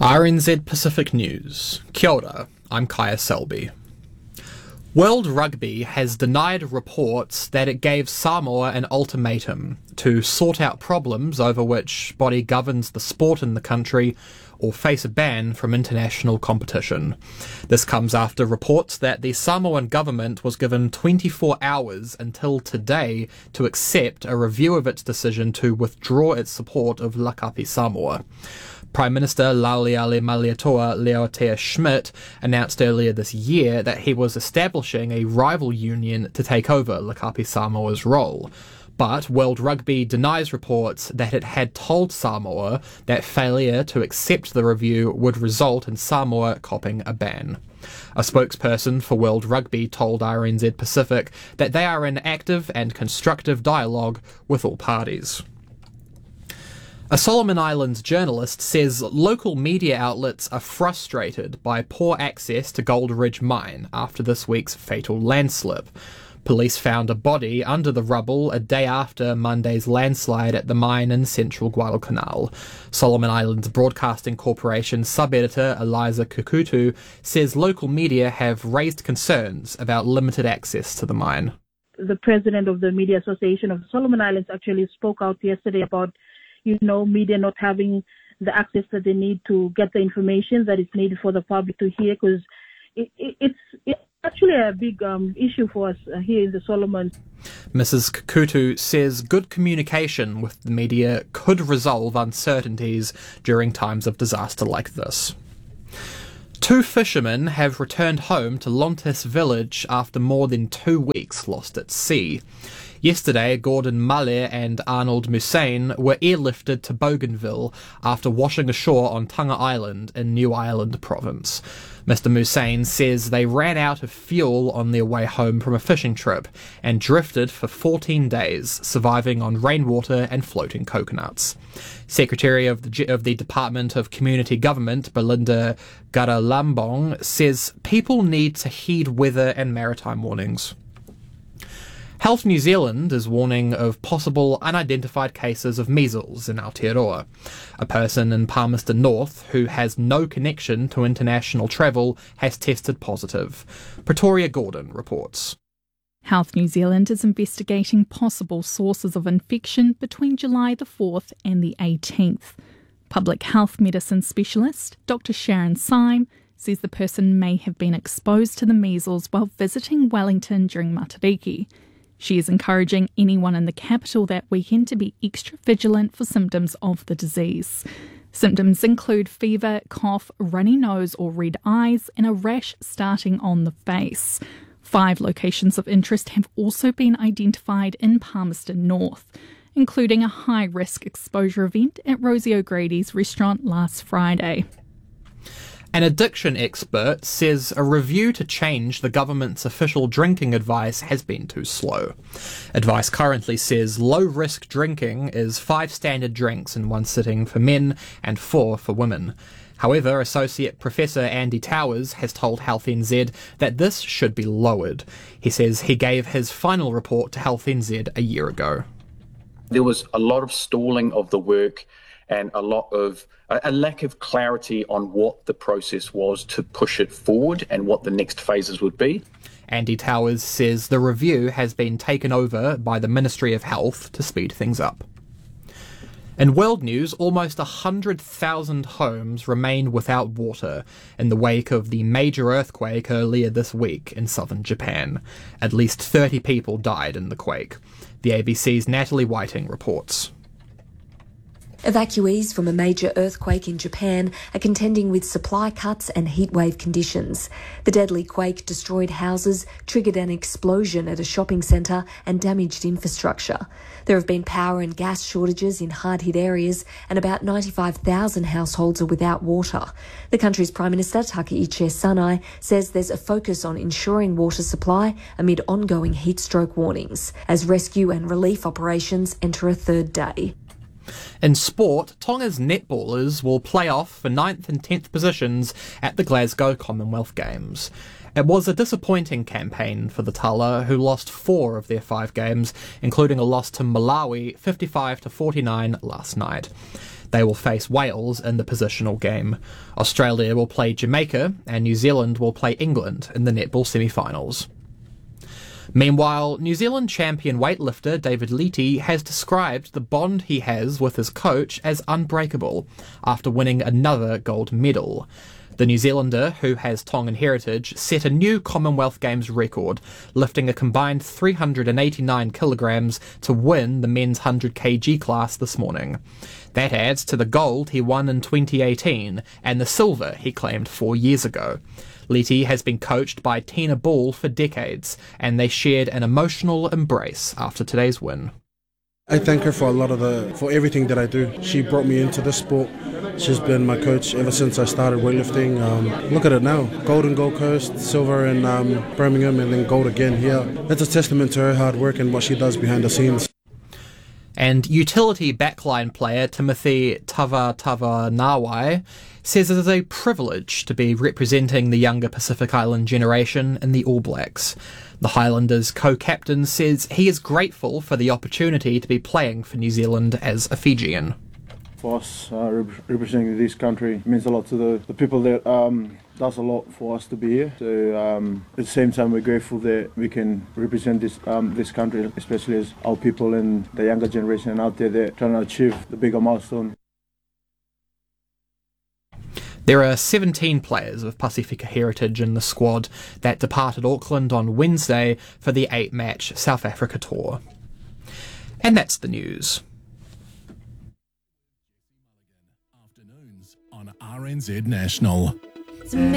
RNZ Pacific News. Kia ora, I'm Kaya Selby. World Rugby has denied reports that it gave Samoa an ultimatum to sort out problems over which body governs the sport in the country or face a ban from international competition. This comes after reports that the Samoan government was given 24 hours until today to accept a review of its decision to withdraw its support of Lakapi Samoa. Prime Minister Lauliale Malietoa Leotea Schmidt announced earlier this year that he was establishing a rival union to take over Lakapi Samoa's role. But World Rugby denies reports that it had told Samoa that failure to accept the review would result in Samoa copping a ban. A spokesperson for World Rugby told RNZ Pacific that they are in active and constructive dialogue with all parties. A Solomon Islands journalist says local media outlets are frustrated by poor access to Gold Ridge Mine after this week's fatal landslip. Police found a body under the rubble a day after Monday's landslide at the mine in central Guadalcanal. Solomon Islands Broadcasting Corporation sub-editor Eliza Kukutu says local media have raised concerns about limited access to the mine. The president of the Media Association of Solomon Islands actually spoke out yesterday about media not having the access that they need to get the information that is needed for the public to hear, because it's actually a big issue for us here in the Solomons. Mrs. Kukutu says good communication with the media could resolve uncertainties during times of disaster like this. 2 fishermen have returned home to Lontis village after more than 2 weeks lost at sea. Yesterday, Gordon Male and Arnold Musain were airlifted to Bougainville after washing ashore on Tonga Island in New Ireland province. Mr. Musain says they ran out of fuel on their way home from a fishing trip and drifted for 14 days, surviving on rainwater and floating coconuts. Secretary of the Department of Community Government, Belinda Garalambong, says people need to heed weather and maritime warnings. Health New Zealand is warning of possible unidentified cases of measles in Aotearoa. A person in Palmerston North who has no connection to international travel has tested positive. Pretoria Gordon reports. Health New Zealand is investigating possible sources of infection between July the 4th and the 18th. Public health medicine specialist Dr. Sharon Syme says the person may have been exposed to the measles while visiting Wellington during Matariki. She is encouraging anyone in the capital that weekend to be extra vigilant for symptoms of the disease. Symptoms include fever, cough, runny nose or red eyes, and a rash starting on the face. 5 locations of interest have also been identified in Palmerston North, including a high-risk exposure event at Rosie O'Grady's restaurant last Friday. An addiction expert says a review to change the government's official drinking advice has been too slow. Advice currently says low-risk drinking is 5 standard drinks in one sitting for men and 4 for women. However, Associate Professor Andy Towers has told Health NZ that this should be lowered. He says he gave his final report to Health NZ a year ago. There was a lot of stalling of the work and a lack of clarity on what the process was to push it forward and what the next phases would be. Andy Towers says the review has been taken over by the Ministry of Health to speed things up. In world news, almost 100,000 homes remain without water in the wake of the major earthquake earlier this week in southern Japan. At least 30 people died in the quake. The ABC's Natalie Whiting reports. Evacuees from a major earthquake in Japan are contending with supply cuts and heatwave conditions. The deadly quake destroyed houses, triggered an explosion at a shopping centre and damaged infrastructure. There have been power and gas shortages in hard-hit areas and about 95,000 households are without water. The country's Prime Minister, Takaichi Sanai, says there's a focus on ensuring water supply amid ongoing heat stroke warnings as rescue and relief operations enter a 3rd day. In sport, Tonga's netballers will play off for 9th and 10th positions at the Glasgow Commonwealth Games. It was a disappointing campaign for the Tala, who lost 4 of their 5 games, including a loss to Malawi 55-49 last night. They will face Wales in the positional game. Australia will play Jamaica, and New Zealand will play England in the netball semi-finals. Meanwhile, New Zealand champion weightlifter David Leite has described the bond he has with his coach as unbreakable after winning another gold medal. The New Zealander, who has Tongan heritage, set a new Commonwealth Games record, lifting a combined 389 kilograms to win the men's 100kg class this morning. That adds to the gold he won in 2018 and the silver he claimed 4 years ago. Leite has been coached by Tina Ball for decades, and they shared an emotional embrace after today's win. I thank her for for everything that I do. She brought me into this sport. She's been my coach ever since I started weightlifting. Look at it now. Gold in Gold Coast, silver in Birmingham, and then gold again here. It's a testament to her hard work and what she does behind the scenes. And utility backline player Timothy Tavatanawai says it is a privilege to be representing the younger Pacific Island generation in the All Blacks. The Highlanders co-captain says he is grateful for the opportunity to be playing for New Zealand as a Fijian. For us, representing this country means a lot to the people that does a lot for us to be here. So at the same time, we're grateful that we can represent this country, especially as our people and the younger generation out there that are trying to achieve the bigger milestone. There are 17 players of Pasifika heritage in the squad that departed Auckland on Wednesday for the 8-match South Africa tour. And that's the news. Afternoons on RNZ National.